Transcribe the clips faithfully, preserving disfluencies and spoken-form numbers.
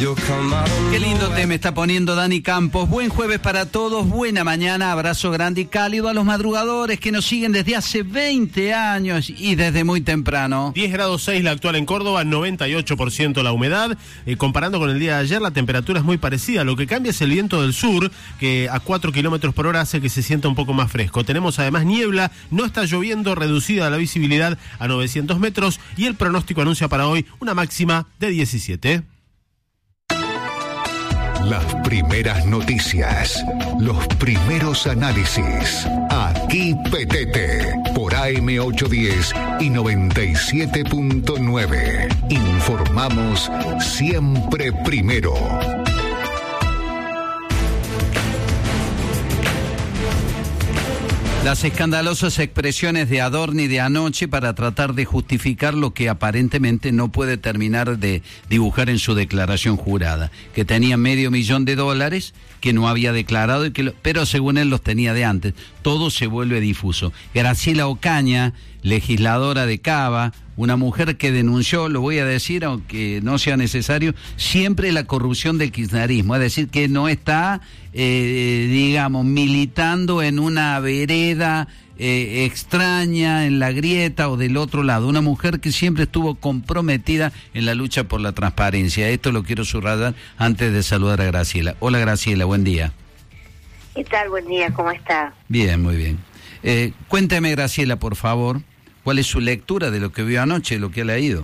Qué lindo tema está poniendo Dani Campos. Buen jueves para todos, buena mañana, abrazo grande y cálido a los madrugadores que nos siguen desde hace veinte años y desde muy temprano. diez grados seis la actual en Córdoba, noventa y ocho por ciento la humedad. Eh, comparando con el día de ayer, la temperatura es muy parecida. Lo que cambia es el viento del sur, que a cuatro kilómetros por hora hace que se sienta un poco más fresco. Tenemos además niebla, no está lloviendo, reducida la visibilidad a novecientos metros y el pronóstico anuncia para hoy una máxima de diecisiete. Las primeras noticias, los primeros análisis. Aquí Petete, por A M ochocientos diez y noventa y siete punto nueve. Informamos siempre primero. Las escandalosas expresiones de Adorni de anoche para tratar de justificar lo que aparentemente no puede terminar de dibujar en su declaración jurada, que tenía medio millón de dólares que no había declarado, y que lo, pero según él los tenía de antes. Todo se vuelve difuso. Graciela Ocaña, legisladora de Cava, una mujer que denunció, lo voy a decir aunque no sea necesario, siempre la corrupción del kirchnerismo, es decir, que no está, eh, digamos, militando en una vereda eh, extraña, en la grieta o del otro lado, una mujer que siempre estuvo comprometida en la lucha por la transparencia. Esto lo quiero subrayar antes de saludar a Graciela. Hola Graciela, buen día. ¿Qué tal? Buen día, ¿cómo está? Bien, muy bien. Eh, cuénteme, Graciela, por favor, ¿cuál es su lectura de lo que vio anoche, lo que ha leído?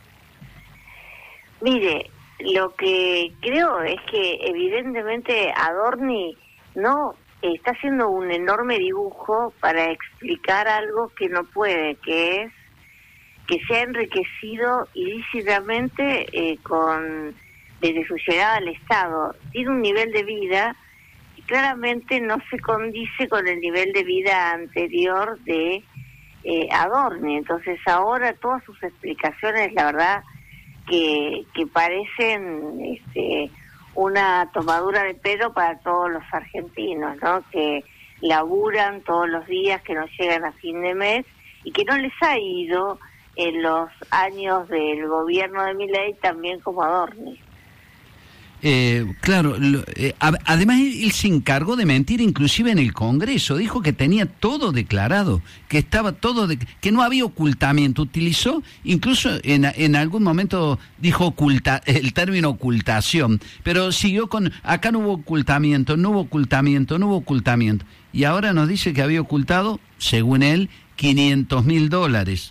Mire, lo que creo es que evidentemente Adorni no está haciendo un enorme dibujo para explicar algo que no puede, que es que se ha enriquecido ilícitamente eh, con desde su llegada al Estado. Tiene un nivel de vida que claramente no se condice con el nivel de vida anterior de Eh, Adorni. Entonces ahora todas sus explicaciones, la verdad, que, que parecen este, una tomadura de pelo para todos los argentinos, ¿no? Que laburan todos los días, que no llegan a fin de mes y que no les ha ido en los años del gobierno de Milei también como Adorni. Eh, claro, lo, eh, a, además él, él se encargó de mentir inclusive en el Congreso, dijo que tenía todo declarado, que estaba todo, de, que no había ocultamiento, utilizó incluso en, en algún momento dijo oculta, el término ocultación, pero siguió con, acá no hubo ocultamiento, no hubo ocultamiento, no hubo ocultamiento, y ahora nos dice que había ocultado, según él, quinientos mil dólares.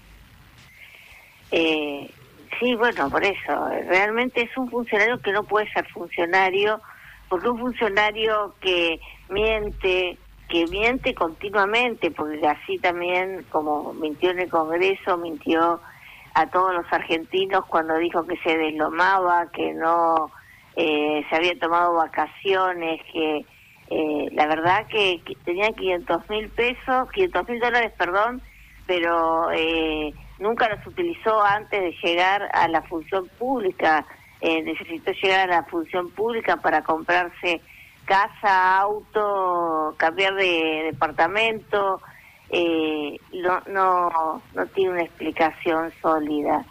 Eh... Sí, bueno, por eso, realmente es un funcionario que no puede ser funcionario, porque un funcionario que miente, que miente continuamente, porque así también, como mintió en el Congreso, mintió a todos los argentinos cuando dijo que se deslomaba, que no eh, se había tomado vacaciones, que eh, la verdad que, que tenía quinientos mil pesos, quinientos mil dólares, perdón, pero... Eh, nunca los utilizó antes de llegar a la función pública, eh, necesitó llegar a la función pública para comprarse casa, auto, cambiar de departamento, eh, no, no, no tiene una explicación sólida.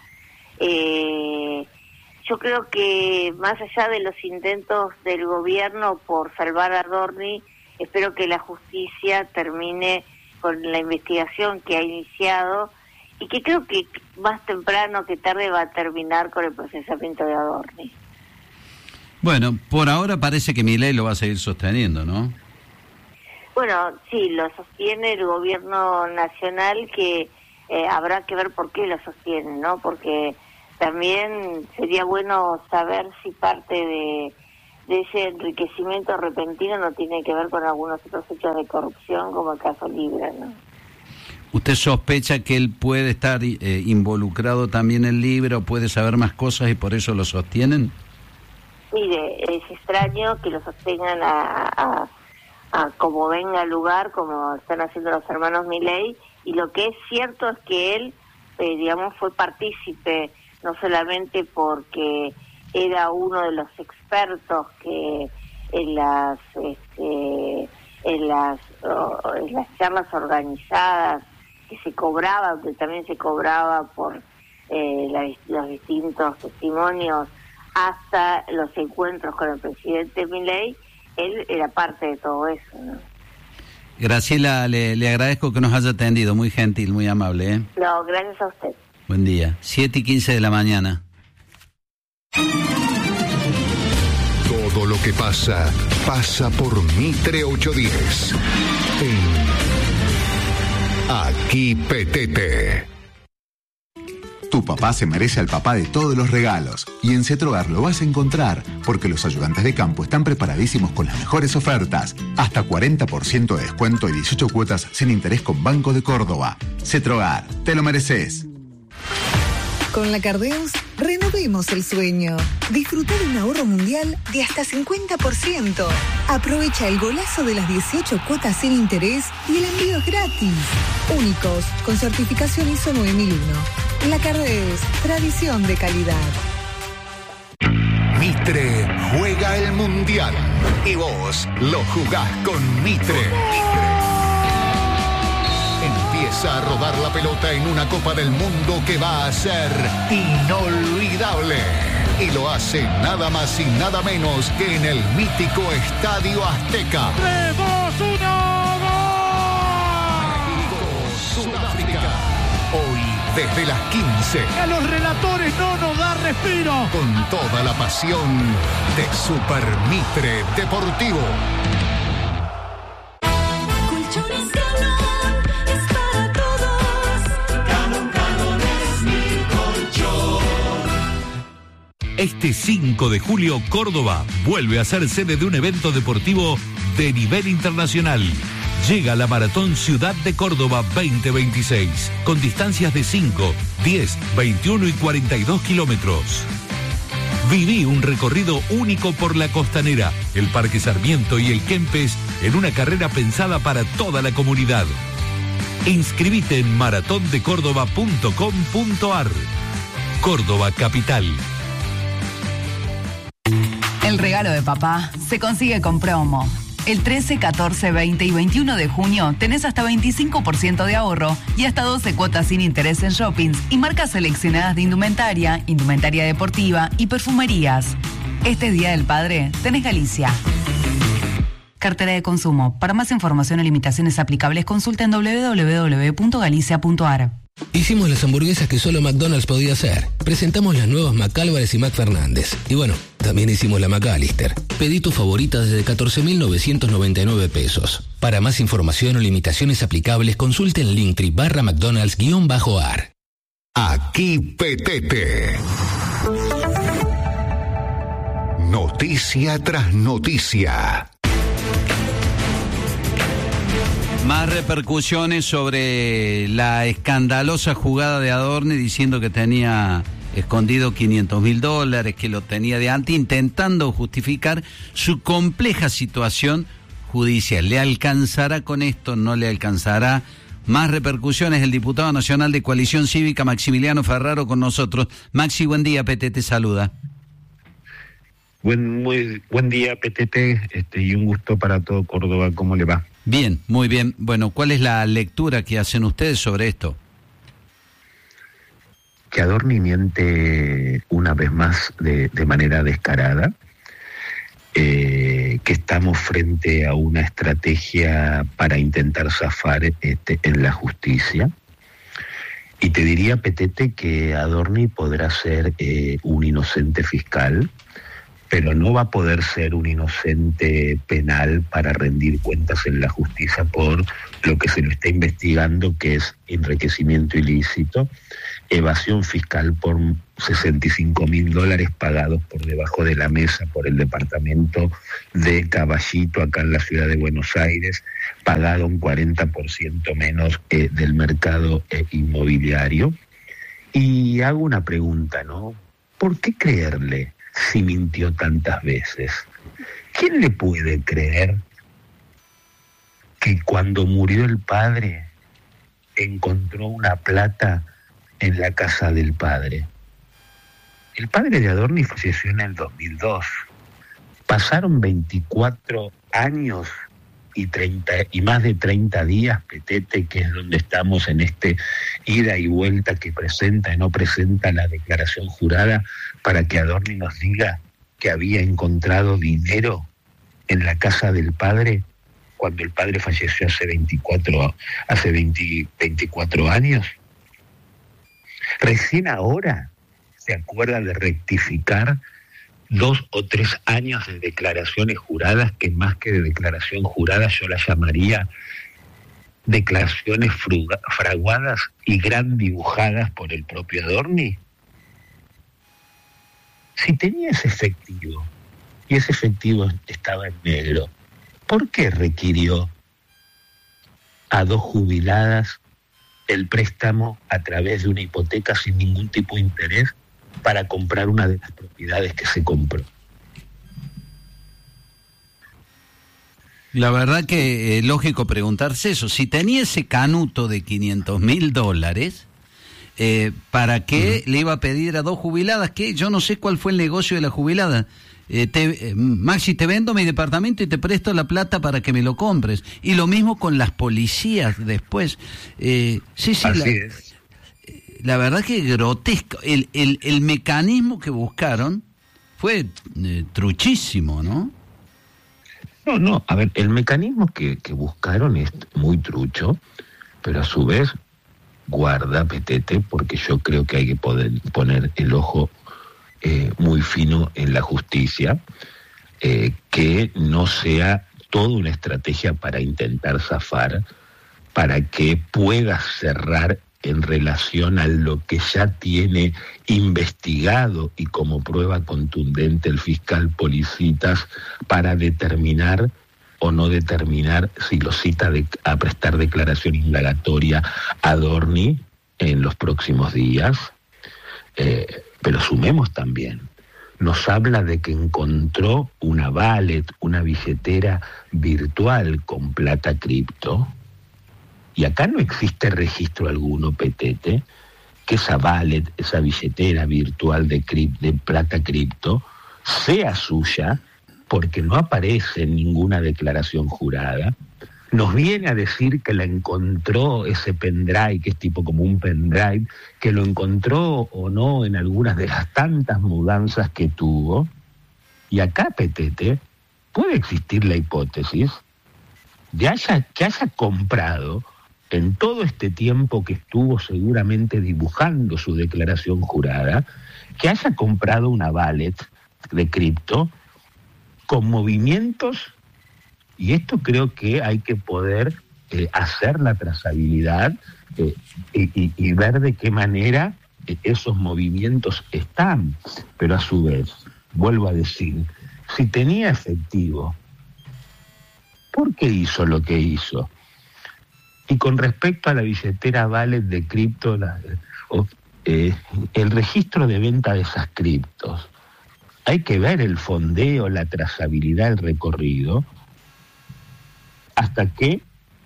Eh, yo creo que más allá de los intentos del gobierno por salvar a Adorni, espero que la justicia termine con la investigación que ha iniciado y que creo que más temprano que tarde va a terminar con el procesamiento de Adorni. Bueno, por ahora parece que Milei lo va a seguir sosteniendo, ¿no? Bueno, sí, lo sostiene el gobierno nacional, que eh, habrá que ver por qué lo sostiene, ¿no? Porque también sería bueno saber si parte de, de ese enriquecimiento repentino no tiene que ver con algunos otros hechos de corrupción, como el caso Libra, ¿no? ¿Usted sospecha que él puede estar eh, involucrado también en Libra o puede saber más cosas y por eso lo sostienen? Mire, es extraño que lo sostengan a, a, a como venga el lugar, como están haciendo los hermanos Milei, y lo que es cierto es que él, eh, digamos, fue partícipe, no solamente porque era uno de los expertos que en las este, en las oh, en las charlas organizadas que se cobraba, que también se cobraba por eh, la, los distintos testimonios hasta los encuentros con el presidente Milei, él era parte de todo eso, ¿no? Graciela, le, le agradezco que nos haya atendido, muy gentil, muy amable, ¿eh? No, gracias a usted. Buen día, siete y quince de la mañana. Todo lo que pasa, pasa por Mitre ochocientos diez. En Aquí Petete. Tu papá se merece al papá de todos los regalos. Y en Cetrogar lo vas a encontrar, porque los ayudantes de campo están preparadísimos con las mejores ofertas. Hasta cuarenta por ciento de descuento y dieciocho cuotas sin interés con Banco de Córdoba. Cetrogar, te lo mereces. Con la Cardeus, renovemos el sueño. Disfruta de un ahorro mundial de hasta cincuenta por ciento. Aprovecha el golazo de las dieciocho cuotas sin interés y el envío es gratis. Únicos, con certificación I S O nueve mil uno. La Cardeus, tradición de calidad. Mitre juega el Mundial y vos lo jugás con Mitre. Empieza a rodar la pelota en una Copa del Mundo que va a ser inolvidable. Y lo hace nada más y nada menos que en el mítico Estadio Azteca. tres, dos, uno, ¡gol! Sudáfrica. Hoy desde las quince. A los relatores no nos da respiro. Con toda la pasión de Super Mitre Deportivo. Colchones Galón es para todos. Galón, Galón es mi colchón. Este cinco de julio, Córdoba vuelve a ser sede de un evento deportivo de nivel internacional. Llega la Maratón Ciudad de Córdoba veinte veintiséis, con distancias de cinco, diez, veintiuno y cuarenta y dos kilómetros. Viví un recorrido único por la Costanera, el Parque Sarmiento y el Kempes en una carrera pensada para toda la comunidad. Inscribite en maratón de córdoba punto com punto ar. Córdoba Capital. El regalo de papá se consigue con promo. El trece, catorce, veinte y veintiuno de junio tenés hasta veinticinco por ciento de ahorro y hasta doce cuotas sin interés en shoppings y marcas seleccionadas de indumentaria, indumentaria deportiva y perfumerías. Este Día del Padre tenés Galicia. Cartera de consumo. Para más información o limitaciones aplicables, consulta en doble u doble u doble u punto galicia punto ar. Hicimos las hamburguesas que solo McDonald's podía hacer. Presentamos las nuevas McAlvarez y McFernández. Y bueno, también hicimos la McAllister. Pedí tu favorita desde catorce mil novecientos noventa y nueve pesos. Para más información o limitaciones aplicables, consulte en Linktree barra McDonald's guión bajo ar. Aquí Petete. Noticia tras noticia. Más repercusiones sobre la escandalosa jugada de Adorni diciendo que tenía escondido quinientos mil dólares, que lo tenía de antes, intentando justificar su compleja situación judicial. ¿Le alcanzará con esto? ¿No le alcanzará? Más repercusiones, el diputado nacional de Coalición Cívica, Maximiliano Ferraro, con nosotros. Maxi, buen día, P T te saluda. Buen, muy, buen día, P T T, este, y un gusto para todo Córdoba. ¿Cómo le va? Bien, muy bien. Bueno, ¿cuál es la lectura que hacen ustedes sobre esto? Que Adorni miente una vez más de, de manera descarada, eh, que estamos frente a una estrategia para intentar zafar este, en la justicia. Y te diría, P T T, que Adorni podrá ser eh, un inocente fiscal, pero no va a poder ser un inocente penal para rendir cuentas en la justicia por lo que se lo está investigando, que es enriquecimiento ilícito, evasión fiscal por sesenta y cinco mil dólares pagados por debajo de la mesa por el departamento de Caballito, acá en la ciudad de Buenos Aires, pagado un cuarenta por ciento menos eh, del mercado eh, inmobiliario. Y hago una pregunta, ¿no? ¿Por qué creerle si mintió tantas veces? ¿Quién le puede creer que cuando murió el padre encontró una plata en la casa del padre? El padre de Adorni falleció en el dos mil dos. Pasaron veinticuatro años y treinta y más de treinta días, Petete, que es donde estamos en este ida y vuelta que presenta y no presenta la declaración jurada para que Adorni nos diga que había encontrado dinero en la casa del padre cuando el padre falleció hace veinticuatro, hace veinte, veinticuatro años? Recién ahora se acuerda de rectificar dos o tres años de declaraciones juradas, que más que de declaración jurada yo la llamaría declaraciones fruga, fraguadas y gran dibujadas por el propio Adorni. Si tenía ese efectivo, y ese efectivo estaba en negro, ¿por qué requirió a dos jubiladas el préstamo a través de una hipoteca sin ningún tipo de interés para comprar una de las propiedades que se compró? La verdad que es lógico preguntarse eso. Si tenía ese canuto de quinientos mil dólares, eh, ¿para qué uh-huh. le iba a pedir a dos jubiladas? Que yo no sé cuál fue el negocio de la jubilada. Eh, te, eh, Maxi, te vendo mi departamento y te presto la plata para que me lo compres. Y lo mismo con las policías después. Eh, sí, sí, Así la, es. La verdad que es grotesco. El, el, el mecanismo que buscaron fue eh, truchísimo, ¿no? No, no, a ver, el mecanismo que, que buscaron es muy trucho, pero a su vez guarda, Petete, porque yo creo que hay que poder poner el ojo eh, muy fino en la justicia, eh, que no sea toda una estrategia para intentar zafar, para que pueda cerrar en relación a lo que ya tiene investigado y como prueba contundente el fiscal Policitas para determinar o no determinar si lo cita de, a prestar declaración indagatoria a Adorni en los próximos días. Eh, pero sumemos también, nos habla de que encontró una wallet, una billetera virtual con plata cripto. Y acá no existe registro alguno, Petete, que esa wallet, esa billetera virtual de, crip, de plata cripto, sea suya, porque no aparece en ninguna declaración jurada. Nos viene a decir que la encontró ese pendrive, que es tipo como un pendrive, que lo encontró o no en algunas de las tantas mudanzas que tuvo. Y acá, Petete, puede existir la hipótesis de haya, que haya comprado en todo este tiempo que estuvo seguramente dibujando su declaración jurada, que haya comprado una wallet de cripto con movimientos, y esto creo que hay que poder eh, hacer la trazabilidad eh, y, y ver de qué manera eh, esos movimientos están. Pero a su vez, vuelvo a decir, si tenía efectivo, ¿por qué hizo lo que hizo? Y con respecto a la billetera wallet de cripto, la, eh, el registro de venta de esas criptos, hay que ver el fondeo, la trazabilidad, el recorrido, hasta que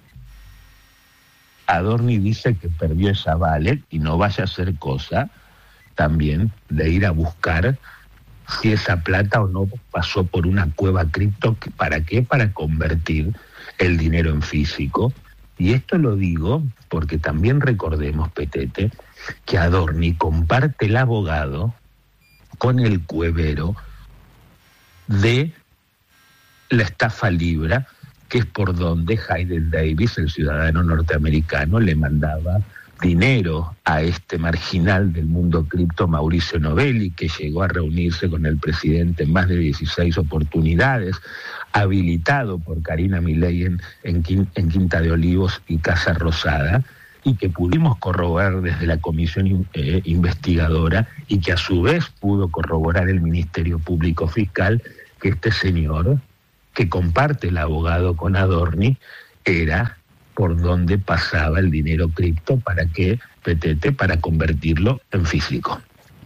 Adorni dice que perdió esa wallet y no vaya a ser cosa también de ir a buscar si esa plata o no pasó por una cueva cripto. ¿Para qué? Para convertir el dinero en físico. Y esto lo digo porque también recordemos, Petete, que Adorni comparte el abogado con el cuevero de la estafa Libra, que es por donde Hayden Davis, el ciudadano norteamericano, le mandaba dinero a este marginal del mundo cripto, Mauricio Novelli, que llegó a reunirse con el presidente en más de dieciséis oportunidades, habilitado por Karina Milei en, en, en Quinta de Olivos y Casa Rosada, y que pudimos corroborar desde la comisión eh, investigadora, y que a su vez pudo corroborar el Ministerio Público Fiscal, que este señor, que comparte el abogado con Adorni, era por donde pasaba el dinero cripto. ¿Para qué, Petete? Para convertirlo en físico.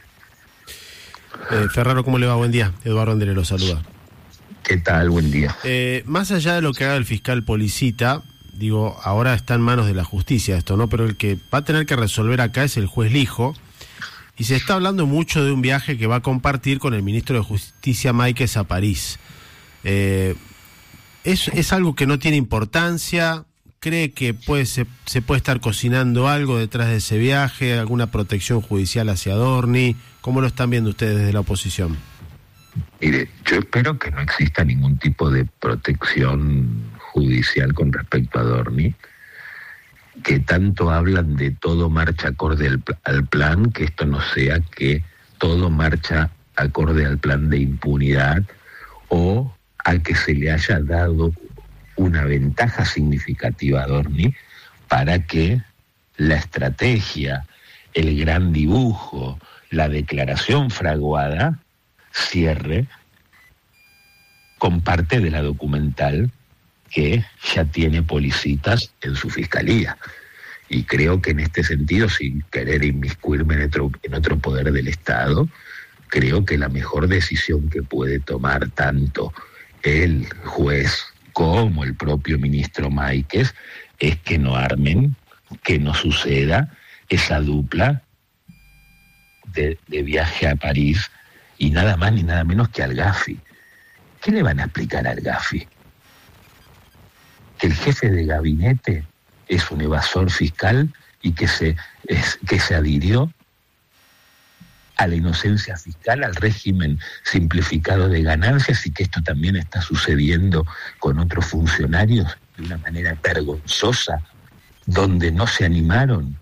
Eh, Ferraro, ¿cómo le va? Buen día. Eduardo Andere lo saluda. ¿Qué tal? Buen día. Eh, más allá de lo que haga el fiscal Policita, digo, ahora está en manos de la justicia esto, ¿no? Pero el que va a tener que resolver acá es el juez Lijo, y se está hablando mucho de un viaje que va a compartir con el ministro de Justicia, Máiquez, a París. Eh, ¿es, ¿Es algo que no tiene importancia? ¿cree que puede, se, se puede estar cocinando algo detrás de ese viaje, alguna protección judicial hacia Adorni? ¿Cómo lo están viendo ustedes desde la oposición? Mire, yo espero que no exista ningún tipo de protección judicial con respecto a Adorni, que tanto hablan de todo marcha acorde al, al plan, que esto no sea que todo marcha acorde al plan de impunidad o a que se le haya dado una ventaja significativa a Adorni para que la estrategia, el gran dibujo, la declaración fraguada cierre con parte de la documental que ya tiene Policitas en su fiscalía. Y creo que en este sentido, sin querer inmiscuirme en otro, en otro poder del Estado, creo que la mejor decisión que puede tomar tanto el juez como el propio ministro Máiquez es que no armen, que no suceda esa dupla de, de viaje a París y nada más ni nada menos que al Gafi. ¿Qué le van a explicar al Gafi? Que el jefe de gabinete es un evasor fiscal y que se, es, que se adhirió a la inocencia fiscal, al régimen simplificado de ganancias, y que esto también está sucediendo con otros funcionarios de una manera vergonzosa, donde no se animaron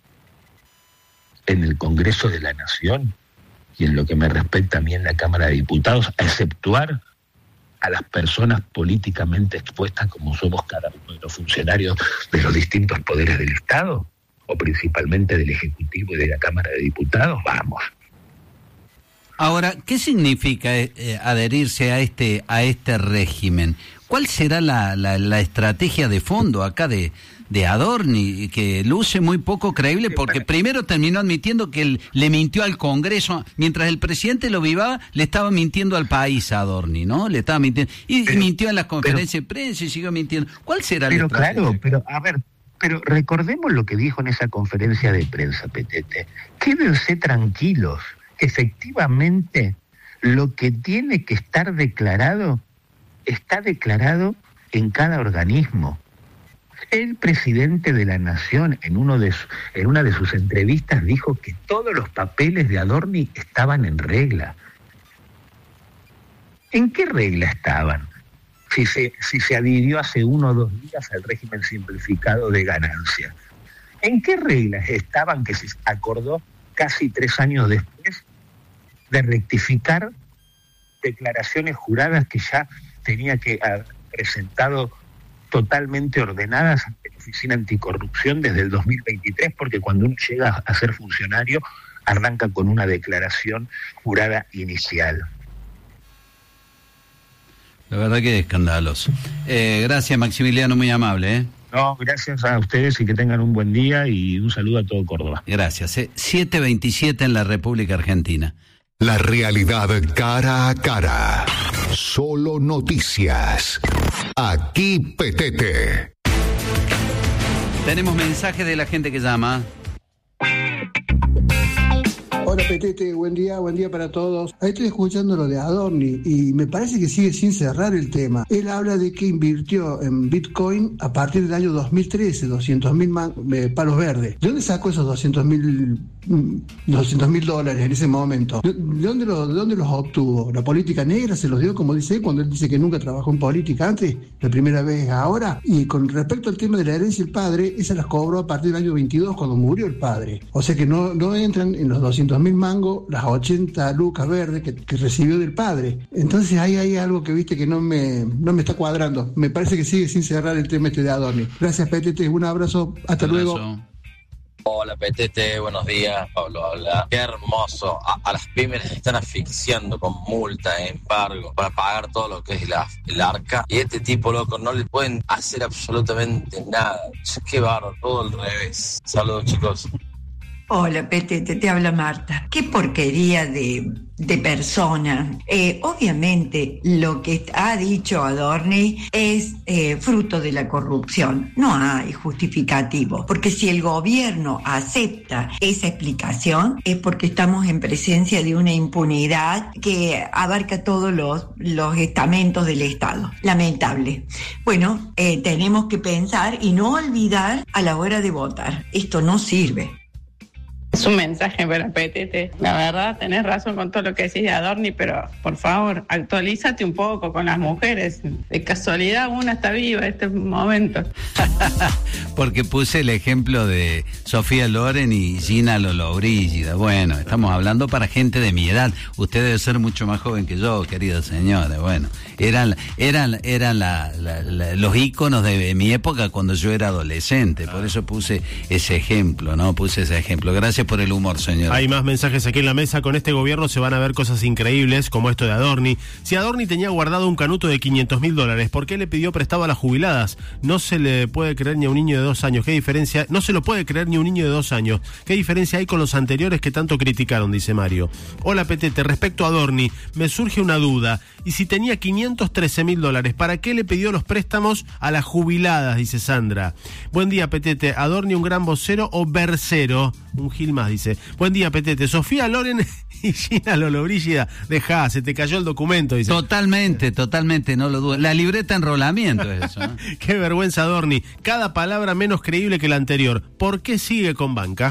en el Congreso de la Nación y en lo que me respecta a mí en la Cámara de Diputados a exceptuar a las personas políticamente expuestas como somos cada uno de los funcionarios de los distintos poderes del Estado, o principalmente del Ejecutivo y de la Cámara de Diputados. Vamos. Ahora, ¿qué significa eh, adherirse a este a este régimen? ¿Cuál será la, la, la estrategia de fondo acá de, de Adorni, que luce muy poco creíble, porque primero terminó admitiendo que él le mintió al Congreso, mientras el presidente lo vivaba, le estaba mintiendo al país a Adorni, ¿no? Le estaba mintiendo, y, pero, y mintió en las conferencias de prensa y siguió mintiendo. ¿Cuál será pero la estrategia? Claro, pero a ver, pero recordemos lo que dijo en esa conferencia de prensa, Petete. Quédense tranquilos, efectivamente, lo que tiene que estar declarado, está declarado en cada organismo. El presidente de la Nación, en, uno de su, en una de sus entrevistas, dijo que todos los papeles de Adorni estaban en regla. ¿En qué regla estaban? Si se, si se adhirió hace uno o dos días al régimen simplificado de ganancias. ¿En qué reglas estaban que se acordó casi tres años después de rectificar declaraciones juradas que ya tenía que haber presentado totalmente ordenadas ante la Oficina Anticorrupción desde el dos mil veintitrés, porque cuando uno llega a ser funcionario arranca con una declaración jurada inicial? La verdad que es escandaloso. Eh, gracias, Maximiliano, muy amable, ¿eh? No, gracias a ustedes y que tengan un buen día y un saludo a todo Córdoba. Gracias. ¿eh? siete veintisiete en la República Argentina. La realidad cara a cara. Solo noticias. Aquí Petete. Tenemos mensaje de la gente que llama. Hola Petete, buen día, buen día para todos. Ahí estoy escuchando lo de Adorni y me parece que sigue sin cerrar el tema. Él habla de que invirtió en Bitcoin a partir del año dos mil trece, doscientos mil man- eh, palos verdes. ¿De dónde sacó esos doscientos mil dólares en ese momento? ¿De, de, dónde lo, ¿De dónde los obtuvo? ¿La política negra se los dio, como dice él, cuando él dice que nunca trabajó en política antes? La primera vez ahora. Y con respecto al tema de la herencia del padre, esa las cobró a partir del año veintidós, cuando murió el padre. O sea que no, no entran en los doscientos mil mangos las ochenta lucas verdes que, que recibió del padre. Entonces ahí hay algo que viste que no me, no me está cuadrando. Me parece que sigue sin cerrar el tema este de Adorni. Gracias, Petete, un abrazo, hasta Un abrazo. luego. Hola Petete, buenos días, Pablo habla. Qué hermoso, a, a las pymes les están asfixiando con multa, embargo, para pagar todo lo que es la, el arca. Y este tipo, loco, no le pueden hacer absolutamente nada. Qué bárbaro, todo al revés. Saludos, chicos. Hola, Petete, te habla Marta. Qué porquería de de persona. Eh, obviamente lo que ha dicho Adorni es eh, fruto de la corrupción. No hay justificativo, porque si el gobierno acepta esa explicación es porque estamos en presencia de una impunidad que abarca todos los, los estamentos del Estado. Lamentable. Bueno, eh, tenemos que pensar y no olvidar a la hora de votar. Esto no sirve. Es un mensaje para Petete. La verdad, tenés razón con todo lo que decís de Adorni, pero por favor, actualízate un poco con las mujeres. De casualidad, una está viva en este momento. Porque puse el ejemplo de Sofía Loren y Gina Lollobrigida. Bueno, estamos hablando para gente de mi edad. Usted debe ser mucho más joven que yo, querida señora. Bueno, eran, eran, eran la, la, la, los íconos de mi época cuando yo era adolescente. Por eso puse ese ejemplo, ¿no? Puse ese ejemplo. Gracias por el humor, señor. Hay más mensajes aquí en la mesa. Con este gobierno se van a ver cosas increíbles, como esto de Adorni. Si Adorni tenía guardado un canuto de quinientos mil dólares, ¿por qué le pidió prestado a las jubiladas? No se le puede creer ni a un niño de dos años. ¿Qué diferencia? No se lo puede creer ni a un niño de dos años. ¿Qué diferencia hay con los anteriores que tanto criticaron? Dice Mario. Hola, Petete. Respecto a Adorni, me surge una duda. Y si tenía quinientos trece mil dólares, ¿para qué le pidió los préstamos a las jubiladas? Dice Sandra. Buen día, Petete. ¿Adorni un gran vocero o versero? Un gil más, dice. Buen día, Petete. Sofía Loren y Gina Lollobrigida. Dejá, se te cayó el documento, dice. Totalmente, totalmente, no lo dudo. La libreta de enrolamiento es eso, ¿no? Qué vergüenza, Adorni. Cada palabra menos creíble que la anterior. ¿Por qué sigue con banca?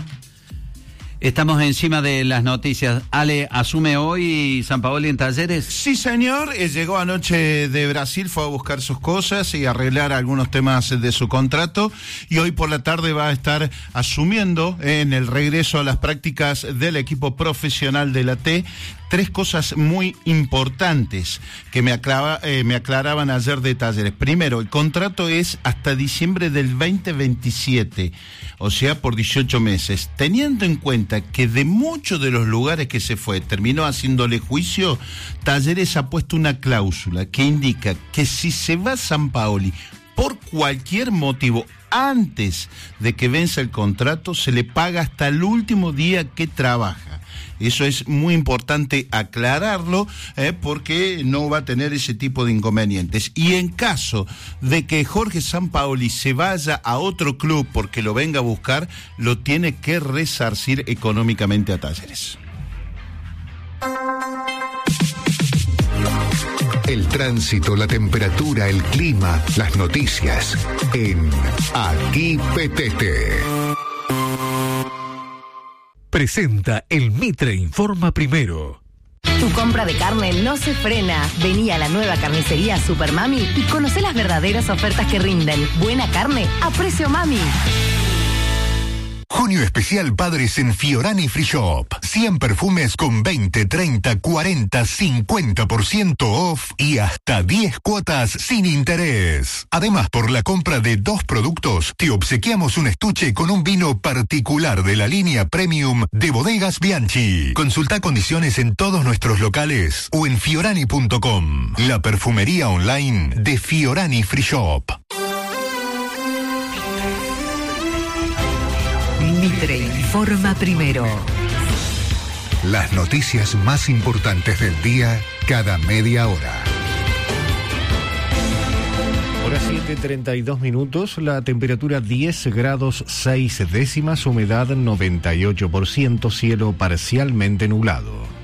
Estamos encima de las noticias. Ale, ¿asume hoy Sampaoli en Talleres? Sí, señor. Eh, llegó anoche de Brasil, fue a buscar sus cosas y arreglar algunos temas de su contrato. Y hoy por la tarde va a estar asumiendo eh, en el regreso a las prácticas del equipo profesional de la T. Tres cosas muy importantes que me, aclava, eh, me aclaraban ayer de Talleres. Primero, el contrato es hasta diciembre del veinte veintisiete, o sea, por dieciocho meses. Teniendo en cuenta que de muchos de los lugares que se fue terminó haciéndole juicio, Talleres ha puesto una cláusula que indica que si se va Sampaoli por cualquier motivo antes de que venza el contrato, se le paga hasta el último día que trabaja. Eso es muy importante aclararlo, eh, porque no va a tener ese tipo de inconvenientes. Y en caso de que Jorge Sampaoli se vaya a otro club porque lo venga a buscar, lo tiene que resarcir económicamente a Talleres. El tránsito, la temperatura, el clima, las noticias en Aquí Petete. Presenta el Mitre Informa Primero. Tu compra de carne no se frena. Vení a la nueva carnicería Super Mami y conoce las verdaderas ofertas que rinden. Buena carne a precio mami. Junio especial Padres en Fiorani Free Shop. cien perfumes con veinte, treinta, cuarenta, cincuenta por ciento off y hasta diez cuotas sin interés. Además, por la compra de dos productos, te obsequiamos un estuche con un vino particular de la línea Premium de Bodegas Bianchi. Consulta condiciones en todos nuestros locales o en fiorani punto com. La perfumería online de Fiorani Free Shop. Mitre informa primero. Las noticias más importantes del día cada media hora. Hora siete, treinta y dos minutos, la temperatura diez grados seis décimas, humedad noventa y ocho por ciento, cielo parcialmente nublado.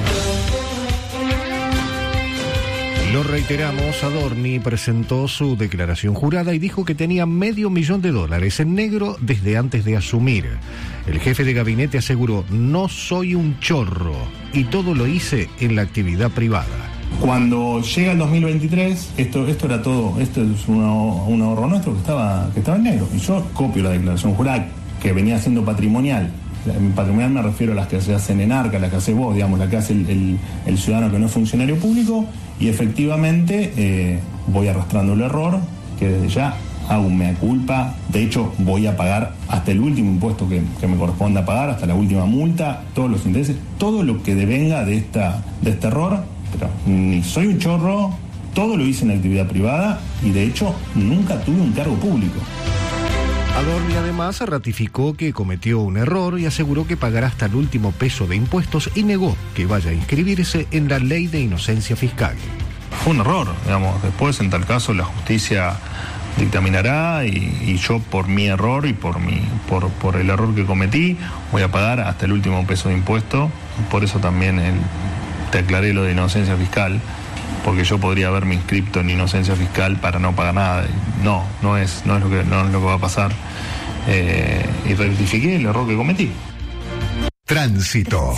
Lo reiteramos, Adorni presentó su declaración jurada y dijo que tenía medio millón de dólares en negro desde antes de asumir. El jefe de gabinete aseguró: no soy un chorro y todo lo hice en la actividad privada. Cuando llega el dos mil veintitrés, esto, esto era todo, esto es un, un ahorro nuestro que estaba, que estaba en negro. Y yo copio la declaración jurada que venía siendo patrimonial. En patrimonial me refiero a las que se hacen en ARCA, las que hace vos, digamos, la que hace el, el, el ciudadano que no es funcionario público, y efectivamente eh, voy arrastrando el error, que desde ya hago un mea culpa. De hecho, voy a pagar hasta el último impuesto que, que me corresponda pagar, hasta la última multa, todos los intereses, todo lo que devenga de, esta, de este error. Pero ni soy un chorro, todo lo hice en la actividad privada y de hecho nunca tuve un cargo público. Adorni además ratificó que cometió un error y aseguró que pagará hasta el último peso de impuestos y negó que vaya a inscribirse en la ley de inocencia fiscal. Fue un error, digamos. Después, en tal caso, la justicia dictaminará y, y yo por mi error y por mi por, por el error que cometí voy a pagar hasta el último peso de impuesto. Por eso también el, te aclaré lo de inocencia fiscal, porque yo podría haberme inscrito en inocencia fiscal para no pagar nada. No, no es, no es lo que no es lo que va a pasar. Eh, y rectifiqué el error que cometí. Tránsito.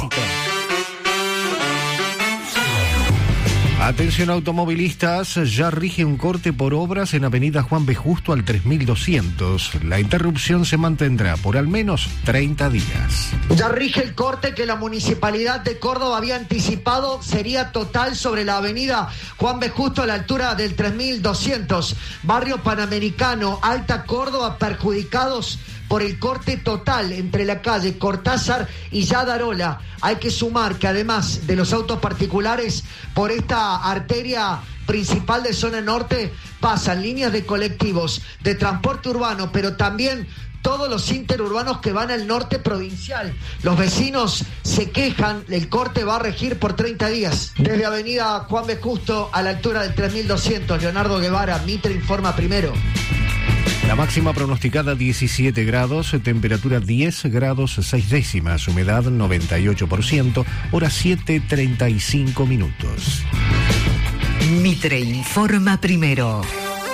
Atención automovilistas, ya rige un corte por obras en avenida Juan B. Justo al tres mil doscientos. La interrupción se mantendrá por al menos treinta días. Ya rige el corte que la Municipalidad de Córdoba había anticipado sería total sobre la avenida Juan B. Justo a la altura del tres mil doscientos. Barrio Panamericano, Alta Córdoba, perjudicados por el corte total entre la calle Cortázar y Yadarola. Hay que sumar que además de los autos particulares, por esta arteria principal de zona norte pasan líneas de colectivos, de transporte urbano, pero también todos los interurbanos que van al norte provincial. Los vecinos se quejan, el corte va a regir por treinta días. Desde avenida Juan B. Justo a la altura del tres mil doscientos, Leonardo Guevara, Mitre informa primero. La máxima pronosticada diecisiete grados, temperatura diez grados seis décimas, humedad noventa y ocho por ciento, hora siete treinta y cinco minutos. Mitre informa primero.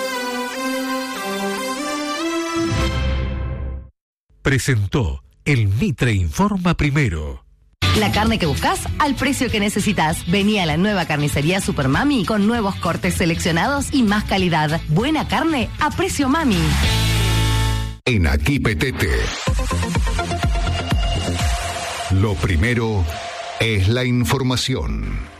Presentó el Mitre Informa Primero. La carne que buscas al precio que necesitas. Vení a la nueva carnicería Super Mami con nuevos cortes seleccionados y más calidad. Buena carne a precio mami. En Aquí Petete, lo primero es la información.